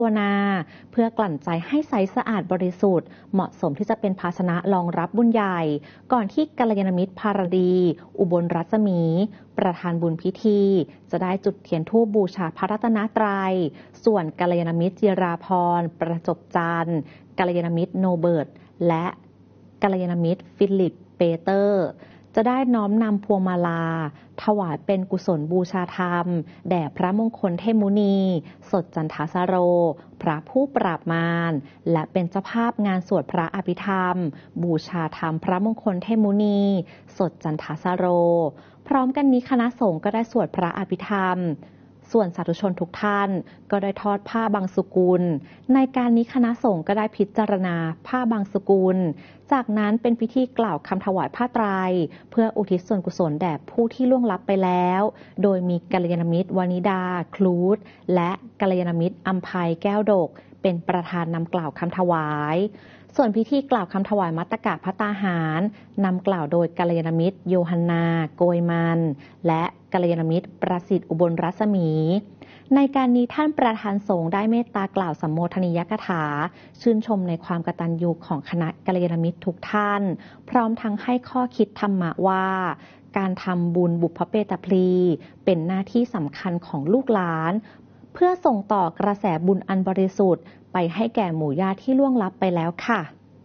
ภาวนาเพื่อกลั่นใจให้ใสสะอาดบริสุทธิ์เหมาะสมที่จะเป็นภาชนะรองรับบุญใหญ่ก่อนที่กัลยาณมิตรภารดีอุบลรัศมีประธานบุญพิธีจะได้จุดเทียนธูปบูชาพระรัตนตรัยส่วนกัลยาณมิตรจิราพรประจบจันทร์กัลยาณมิตรโนเบิร์ตและกัลยาณมิตรฟิลิปเปเตอร์จะได้น้อมนำพวงมาลาถวายเป็นกุศลบูชาธรรมแด่พระมงคลเทพมุนีสดจันทสโรพระผู้ปราบมารและเป็นเจ้าภาพงานสวดพระอภิธรรมบูชาธรรมพระมงคลเทพมุนีสดจันทสโรพร้อมกันนี้คณะสงฆ์ก็ได้สวดพระอภิธรรมส่วนสาธุชนทุกท่านก็ได้ทอดผ้าบางสุกุลในการนี้คณะสงฆ์ก็ได้พิจารณาผ้าบางสุกุลจากนั้นเป็นพิธีกล่าวคำถวายผ้าไตรเพื่ออุทิศส่วนกุศลแด่ผู้ที่ล่วงลับไปแล้วโดยมีกัลยาณมิตรวนิดาคลูดและกัลยาณมิตรอัมภัยแก้วดกเป็นประธานนำกล่าวคำถวายส่วนพิธีกล่าวคำถวายมัตตกะภัตตาหารนำกล่าวโดยกัลยาณมิตรโยฮันนาโกยมันและกัลยาณมิตรประสิทธิ์อุบลรัศมีในการนี้ท่านประธานสงฆ์ได้เมตตากล่าวสัมโมทนียกถาชื่นชมในความกตัญญูของคณะกัลยาณมิตรทุกท่านพร้อมทั้งให้ข้อคิดธรรมะว่าการทำบุญบุพเพตพลีเป็นหน้าที่สำคัญของลูกหลานเพื่อส่งต่อกระแสบุญอันบริสุทธิ์ไปให้แก่หมู่ญาติที่ล่วงลับไปแล้วค่ะ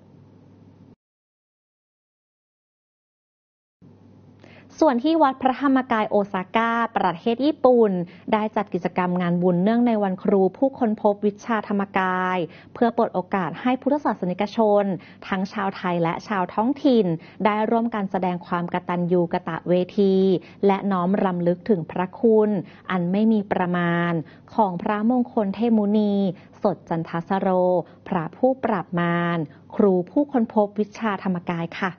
ส่วนที่วัดพระธรรมกายโอซาก้าประเทศญี่ปุ่นได้จัดกิจกรรมงานบุญเนื่องในวันครูผู้ค้นพบวิชาธรรมกายเพื่อเปิดโอกาสให้พุทธศาสนิกชนทั้งชาวไทยและชาวท้องถิ่นได้ร่วมกันแสดงความกตัญญูกตเวทีและน้อมรำลึกถึงพระคุณอันไม่มีประมาณของพระมงคลเทพมุนีสดจันทสโรพระผู้ปราบมารครูผู้ค้นพบวิชาธรรมกายค่ะ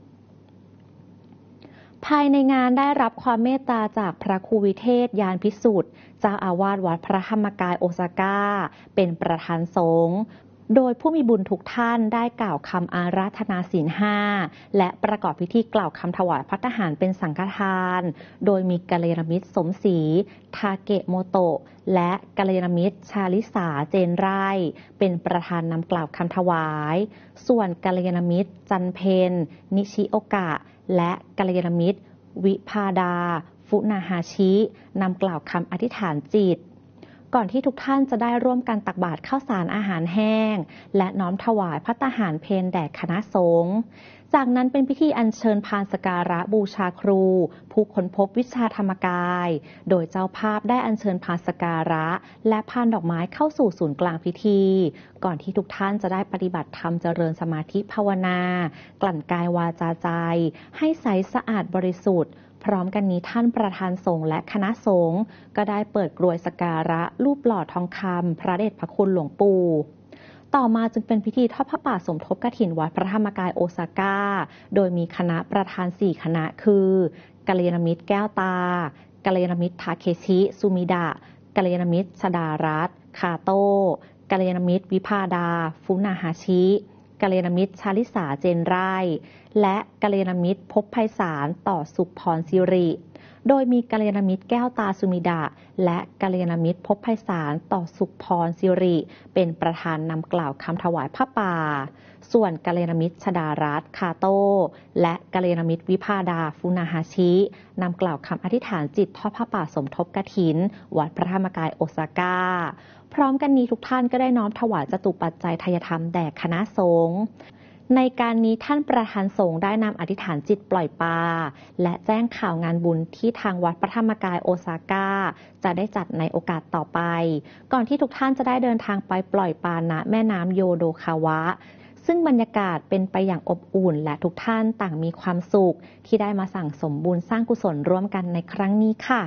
ภายในงานได้รับความเมตตาจากพระครูวิเทศยานพิสุทธิ์เจ้าอาวาสวัดพระธรรมกายโอซาก้าเป็นประธานสงฆ์โดยผู้มีบุญทุกท่านได้กล่าวคำอาราธนาศีล 5และประกอบพิธีกล่าวคำถวายภัตตาหารเป็นสังฆทานโดยมีกัลยาณมิตรสมศรีทาเกะโมโตะและกัลยาณมิตรชาลิสาเจนไร่เป็นประธานนำกล่าวคำถวายส่วนกัลยาณมิตรจันเพนนิชิโอกะและกัลยาณมิตรวิภาดาฟุนาฮาชินำกล่าวคำอธิษฐานจิตก่อนที่ทุกท่านจะได้ร่วมกันตักบาตรข้าวสารอาหารแห้งและน้อมถวายภัตตาหารเพลแด่คณะสงฆ์จากนั้นเป็นพิธีอัญเชิญพานสักการะบูชาครูผู้ค้นพบวิชาธรรมกายโดยเจ้าภาพได้อัญเชิญพานสักการะและพานดอกไม้เข้าสู่ศูนย์กลางพิธีก่อนที่ทุกท่านจะได้ปฏิบัติธรรมเจริญสมาธิภาวนากลั่นกายวาจาใจให้ใสสะอาดบริสุทธิ์พร้อมกันนี้ท่านประธานสงฆ์และคณะสงฆ์ก็ได้เปิดกรวยสักการะรูปหล่อทองคำพระเดชพระคุณหลวงปู่ต่อมาจึงเป็นพิธีทอดผ้าป่าสมทบกฐินวัดพระธรรมกายโอซาก้าโดยมีคณะประธาน4คณะคือกัลยาณมิตรแก้วตากัลยาณมิตรทาเคชิซูมิดะกัลยาณมิตรชดารัตน์คาโต้กัลยาณมิตรวิภาดาฟุนาฮาชิกัลยาณมิตรชาลิสาเจนไร่และกัลยาณมิตรภพไพศาลต่อสุขพรสิริโดยมีกัลยาณมิตรแก้วตาสุมิดะและกัลยาณมิตรภพไพศาลต่อสุขพรสิริเป็นประธานนำกล่าวคำถวายผ้าป่าส่วนกัลยาณมิตรชดารัตน์คาโต้และกัลยาณมิตรวิภาดาฟุนาฮาชินำกล่าวคำอธิษฐานจิตทอดผ้าป่าสมทบกฐินวัดพระธรรมกายโอซาก้าพร้อมกันนี้ทุกท่านก็ได้น้อมถวายจตุปัจจัยทายธรรมแด่คณะสงฆ์ในการนี้ท่านประธานสงฆ์ได้นำอธิษฐานจิตปล่อยปลาและแจ้งข่าวงานบุญที่ทางวัดพระธรรมกายโอซาก้าจะได้จัดในโอกาสต่อไปก่อนที่ทุกท่านจะได้เดินทางไปปล่อยปลาณแม่น้ำโยโดคาวะซึ่งบรรยากาศเป็นไปอย่างอบอุ่นและทุกท่านต่างมีความสุขที่ได้มาสั่งสมบุญสร้างกุศลร่วมกันในครั้งนี้ค่ะ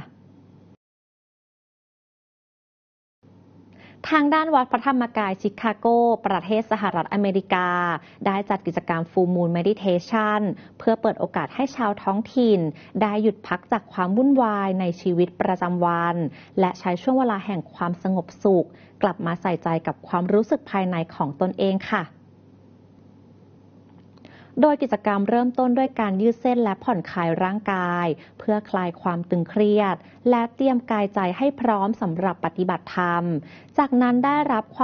ทางด้านวัดพระธรรมกายชิคาโกประเทศสหรัฐอเมริกาได้จัดกิจกรรม Full Moon Meditation เพื่อเปิดโอกาสให้ชาวท้องถิ่นได้หยุดพักจากความวุ่นวายในชีวิตประจำวันและใช้ช่วงเวลาแห่งความสงบสุขกลับมาใส่ใจกับความรู้สึกภายในของตนเองค่ะโดยกิจกรรมเริ่มต้นด้วยการยืดเส้นและผ่อนคลายร่างกายเพื่อคลายความตึงเครียดและเตรียมกายใจให้พร้อมสำหรับปฏิบัติธรรมจากนั้นได้รับความ